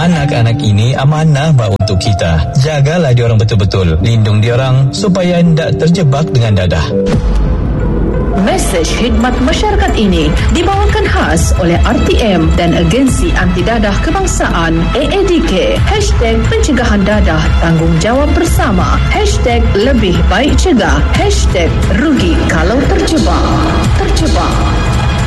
Anak-anak ini amanah untuk kita. Jagalah diorang betul-betul. Lindung diorang supaya tidak terjebak dengan dadah. Mesej khidmat masyarakat ini dibawakan khas oleh RTM dan Agensi Anti Dadah Kebangsaan AADK. #pencegahan dadah tanggungjawab bersama. #lebih baik cegah. #rugi kalau terjebak.